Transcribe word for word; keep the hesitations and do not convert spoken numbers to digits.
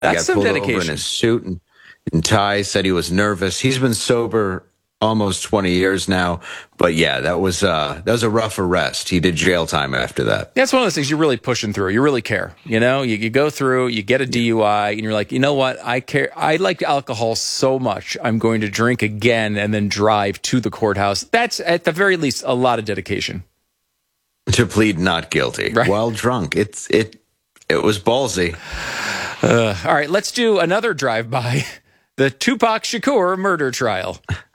That's he got some pulled dedication. over in his suit and, and tie, said he was nervous. He's been sober almost twenty years now. But yeah, that was uh, that was a rough arrest. He did jail time after that. That's one of those things you're really pushing through. You really care. You know, you, you go through, you get a D U I, and you're like, you know what? I care. I like alcohol so much. I'm going to drink again and then drive to the courthouse. That's at the very least a lot of dedication. To plead not guilty Right. while drunk. It's it it was ballsy. Uh, all right, let's do another drive-by. The Tupac Shakur murder trial.